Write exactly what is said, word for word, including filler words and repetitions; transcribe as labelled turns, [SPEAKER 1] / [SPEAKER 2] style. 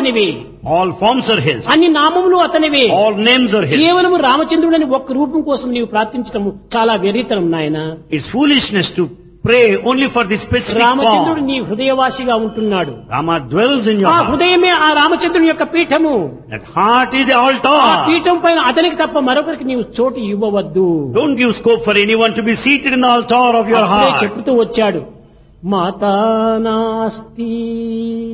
[SPEAKER 1] అతనివే,
[SPEAKER 2] All forms are His.
[SPEAKER 1] అన్ని నామములు అతనివే.
[SPEAKER 2] All names are His.
[SPEAKER 1] కేవలము రామచంద్రుడని ఒక్క రూపం కోసం నీవు ప్రార్థించడం చాలా వెర్రితనం నాయన.
[SPEAKER 2] It's foolishness to pray only for this specific
[SPEAKER 1] రామచంద్రుడు
[SPEAKER 2] form.
[SPEAKER 1] నీ హృదయవాసిగా ఉంటున్నాడు.
[SPEAKER 2] Rama dwells in your
[SPEAKER 1] ఆ
[SPEAKER 2] heart.
[SPEAKER 1] హృదయమే ఆ రామచంద్రుని యొక్క Peetham.
[SPEAKER 2] That heart is the
[SPEAKER 1] ఆ
[SPEAKER 2] altar.
[SPEAKER 1] పీఠం పైన అతనికి తప్ప మరొకరికి నీవు చోటు ఇవ్వవద్దు.
[SPEAKER 2] Don't give scope for anyone to be seated in the altar of your
[SPEAKER 1] అప్పుడే
[SPEAKER 2] heart.
[SPEAKER 1] చెప్తూ వచ్చాడు, మాతా నాస్తి